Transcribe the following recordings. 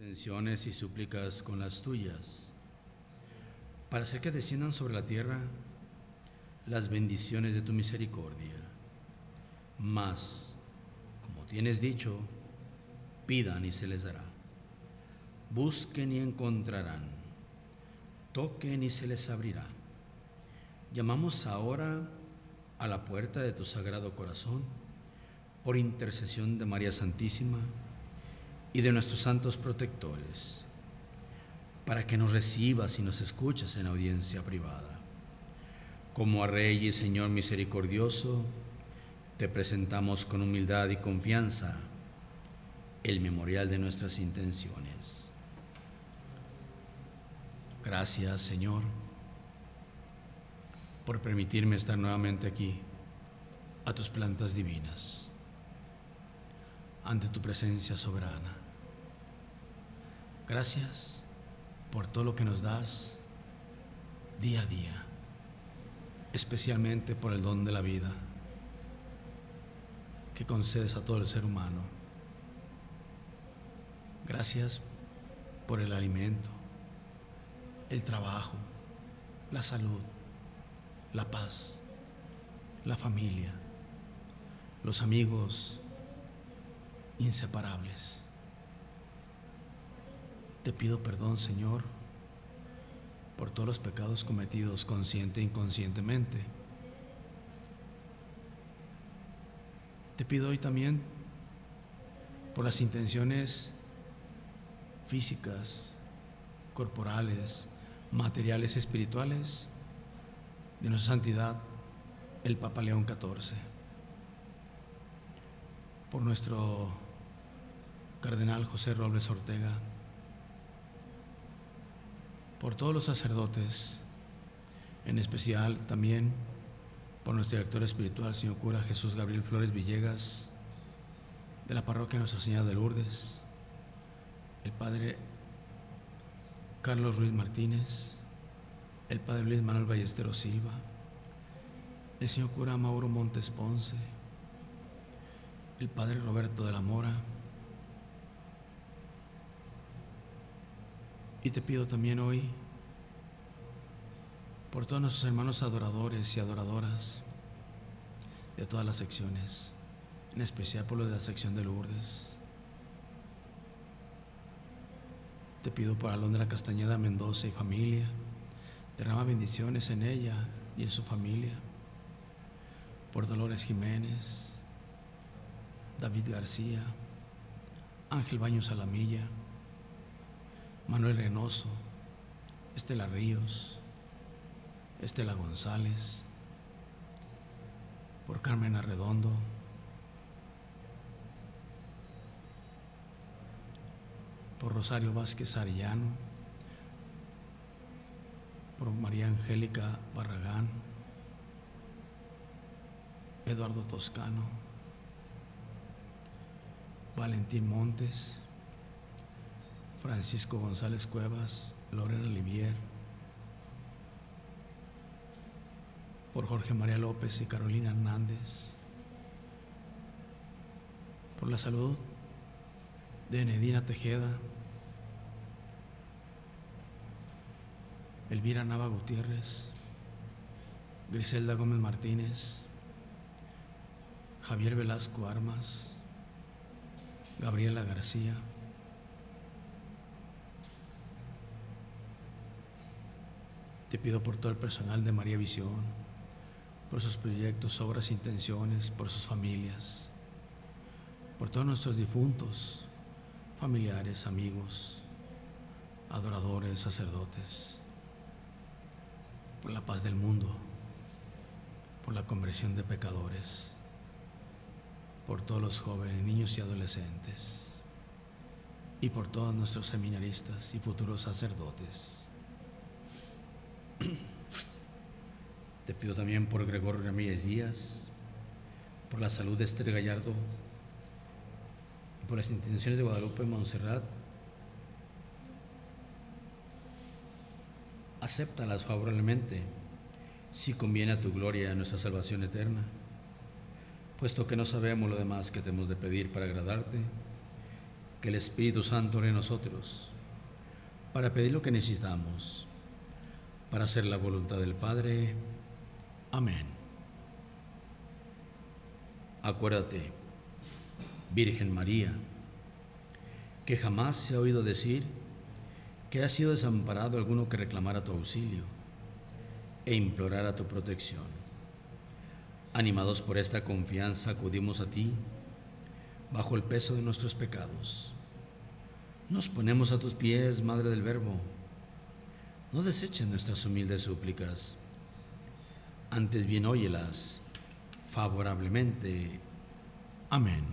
intenciones y súplicas con las tuyas, para hacer que desciendan sobre la tierra las bendiciones de tu misericordia. Mas, como tienes dicho, pidan y se les dará. Busquen y encontrarán. Toquen y se les abrirá. Llamamos ahora a la puerta de tu sagrado corazón, por intercesión de María Santísima y de nuestros santos protectores, para que nos recibas y nos escuches en audiencia privada. Como a Rey y Señor misericordioso, te presentamos con humildad y confianza el memorial de nuestras intenciones. Gracias, Señor, por permitirme estar nuevamente aquí, a tus plantas divinas, ante tu presencia soberana. Gracias por todo lo que nos das día a día, especialmente por el don de la vida que concedes a todo el ser humano. Gracias por el alimento, el trabajo, la salud, la paz, la familia, los amigos inseparables. Te pido perdón, Señor, por todos los pecados cometidos consciente e inconscientemente. Te pido hoy también por las intenciones físicas, corporales, materiales, espirituales de nuestra santidad, el Papa León XIV, por nuestro cardenal José Robles Ortega, por todos los sacerdotes, en especial también por nuestro director espiritual, señor cura Jesús Gabriel Flores Villegas, de la parroquia Nuestra Señora de Lourdes, el padre Carlos Ruiz Martínez, el padre Luis Manuel Ballesteros Silva, el señor cura Mauro Montes Ponce, el padre Roberto de la Mora. Y te pido también hoy por todos nuestros hermanos adoradores y adoradoras de todas las secciones, en especial por lo de la sección de Lourdes. Te pido por Alondra Castañeda Mendoza y familia, derrama bendiciones en ella y en su familia. Por Dolores Jiménez, David García, Ángel Baños Alamilla, Manuel Reynoso, Estela Ríos, Estela González, por Carmen Arredondo, por Rosario Vázquez Arellano, por María Angélica Barragán, Eduardo Toscano, Valentín Montes, Francisco González Cuevas, Lorena Livier, por Jorge María López y Carolina Hernández, por la salud de Nedina Tejeda, Elvira Nava Gutiérrez, Griselda Gómez Martínez, Javier Velasco Armas, Gabriela García, te pido por todo el personal de María Visión, por sus proyectos, obras, intenciones, por sus familias, por todos nuestros difuntos, familiares, amigos, adoradores, sacerdotes, por la paz del mundo, por la conversión de pecadores, por todos los jóvenes, niños y adolescentes, y por todos nuestros seminaristas y futuros sacerdotes. Te pido también por Gregorio Ramírez Díaz, por la salud de Esther Gallardo y por las intenciones de Guadalupe Montserrat. Acéptalas favorablemente, si conviene a tu gloria y a nuestra salvación eterna, puesto que no sabemos lo demás que te hemos de pedir para agradarte. que el Espíritu Santo ore en nosotros para pedir lo que necesitamos, para hacer la voluntad del Padre. Amén. Acuérdate, Virgen María, que jamás se ha oído decir que ha sido desamparado alguno que reclamara tu auxilio e implorara tu protección. Animados por esta confianza, acudimos a ti bajo el peso de nuestros pecados. Nos ponemos a tus pies, Madre del Verbo. No deseches nuestras humildes súplicas, antes bien óyelas favorablemente. Amén.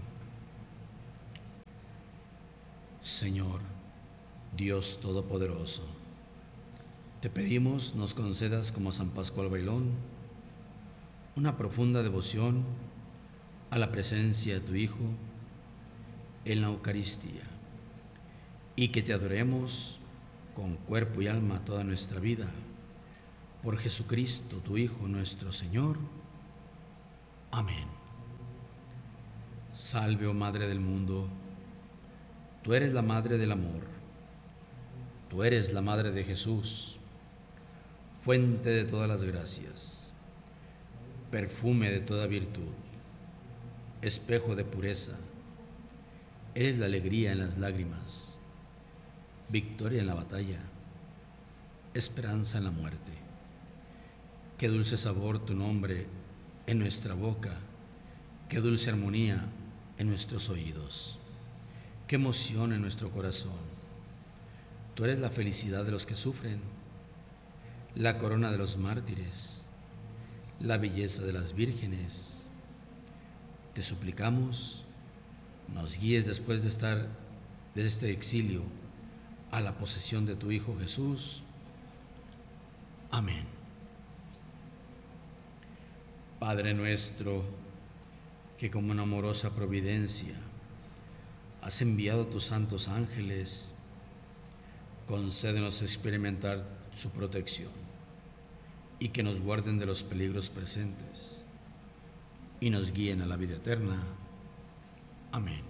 Señor, Dios Todopoderoso, te pedimos nos concedas como San Pascual Bailón una profunda devoción a la presencia de tu Hijo en la Eucaristía, y que te adoremos con cuerpo y alma toda nuestra vida, por Jesucristo, tu Hijo nuestro Señor. Amén. Salve, oh Madre del mundo, tú eres la Madre del amor, tú eres la Madre de Jesús, fuente de todas las gracias, perfume de toda virtud, espejo de pureza. Eres la alegría en las lágrimas, victoria en la batalla, esperanza en la muerte. Qué dulce sabor tu nombre en nuestra boca, qué dulce armonía en nuestros oídos, qué emoción en nuestro corazón. Tú eres la felicidad de los que sufren, la corona de los mártires, la belleza de las vírgenes. Te suplicamos, nos guíes después de estar de este exilio a la posesión de tu Hijo Jesús. Amén. Padre nuestro, que como una amorosa providencia has enviado a tus santos ángeles, concédenos experimentar su protección y que nos guarden de los peligros presentes y nos guíen a la vida eterna. Amén.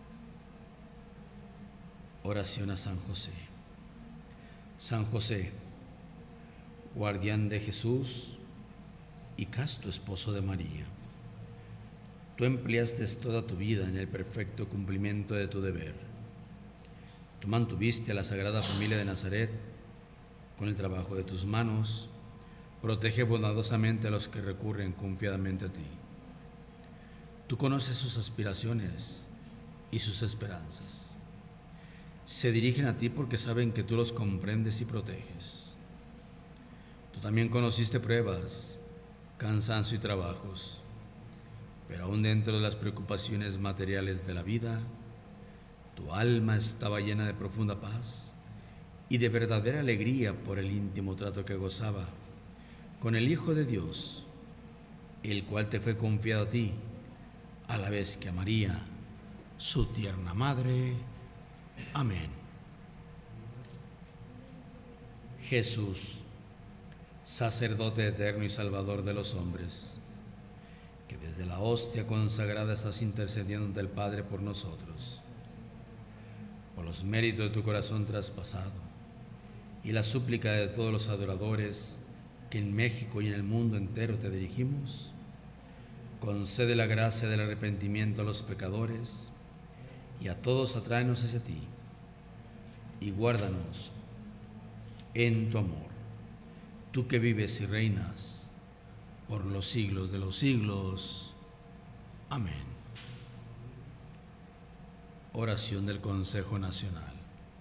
Oración a San José. San José, guardián de Jesús y casto esposo de María, tú empleaste toda tu vida en el perfecto cumplimiento de tu deber. Tú mantuviste a la Sagrada Familia de Nazaret con el trabajo de tus manos. Protege bondadosamente a los que recurren confiadamente a ti. Tú conoces sus aspiraciones y sus esperanzas. Se dirigen a ti porque saben que tú los comprendes y proteges. Tú también conociste pruebas, cansancio y trabajos, pero aún dentro de las preocupaciones materiales de la vida, tu alma estaba llena de profunda paz y de verdadera alegría por el íntimo trato que gozaba con el Hijo de Dios, el cual te fue confiado a ti, a la vez que a María, su tierna madre. Amén. Jesús, sacerdote eterno y salvador de los hombres, que desde la hostia consagrada estás intercediendo ante el Padre por nosotros, por los méritos de tu corazón traspasado y la súplica de todos los adoradores que en México y en el mundo entero te dirigimos, concede la gracia del arrepentimiento a los pecadores y a todos atráenos hacia ti, y guárdanos en tu amor, tú que vives y reinas por los siglos de los siglos. Amén. Oración del Consejo Nacional.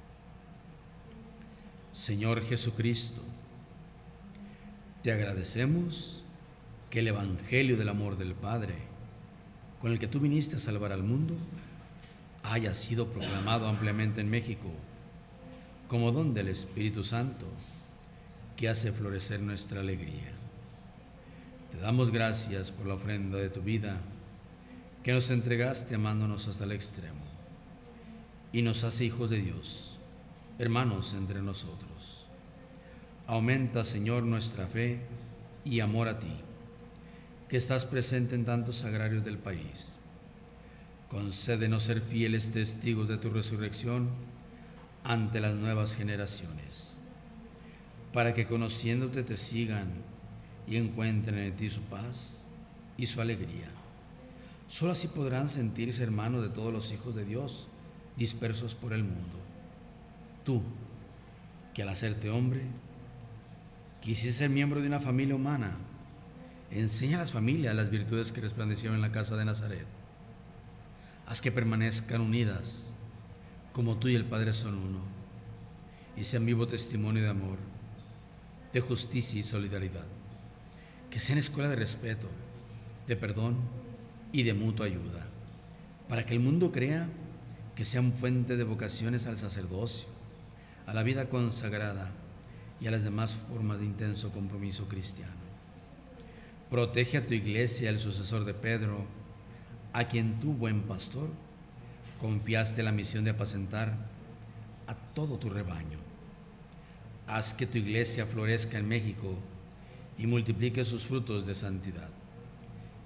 Señor Jesucristo, te agradecemos que el Evangelio del amor del Padre, con el que tú viniste a salvar al mundo, haya sido proclamado ampliamente en México como don del Espíritu Santo, que hace florecer nuestra alegría. Te damos gracias por la ofrenda de tu vida, que nos entregaste amándonos hasta el extremo, y nos hace hijos de Dios, hermanos entre nosotros. Aumenta, Señor, nuestra fe y amor a ti, que estás presente en tantos sagrarios del país. Concédenos ser fieles testigos de tu resurrección ante las nuevas generaciones, para que conociéndote te sigan y encuentren en ti su paz y su alegría. Solo así podrán sentirse hermanos de todos los hijos de Dios dispersos por el mundo. Tú, que al hacerte hombre, quisiste ser miembro de una familia humana, enseña a las familias las virtudes que resplandecieron en la casa de Nazaret. Haz que permanezcan unidas, como tú y el Padre son uno, y sean vivo testimonio de amor, de justicia y solidaridad. Que sean escuela de respeto, de perdón y de mutua ayuda, para que el mundo crea que sean fuente de vocaciones al sacerdocio, a la vida consagrada y a las demás formas de intenso compromiso cristiano. Protege a tu iglesia, el sucesor de Pedro, a quien tú, buen pastor, confiaste la misión de apacentar a todo tu rebaño. Haz que tu iglesia florezca en México y multiplique sus frutos de santidad.